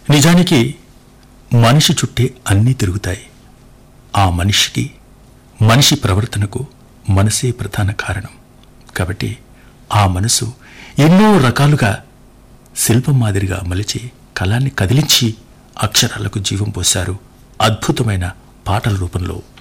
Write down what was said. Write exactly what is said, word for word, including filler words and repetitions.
నిజానికి మనిషి చుట్టే అన్నీ తిరుగుతాయి. ఆ మనిషికి, మనిషి ప్రవర్తనకు మనసే ప్రధాన కారణం. కాబట్టి ఆ మనసు ఎన్నో రకాలుగా శిల్పం మాదిరిగా మలిచి కళాన్ని కదిలించి అక్షరాలకు జీవం పోశారు అద్భుతమైన పాటల రూపంలో